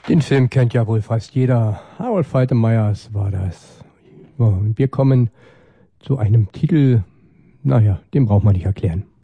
Den Film kennt ja wohl fast jeder. Harold Faltermeyers war das. Ja, und wir kommen zu einem Titel, naja, den braucht man nicht erklären.